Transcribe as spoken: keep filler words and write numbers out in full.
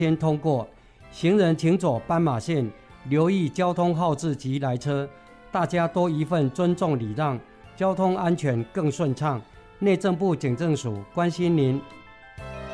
先通过，行人请走斑马线，留意交通号志及来车，大家多一份尊重礼让，交通安全更顺畅。内政部警政署关心您。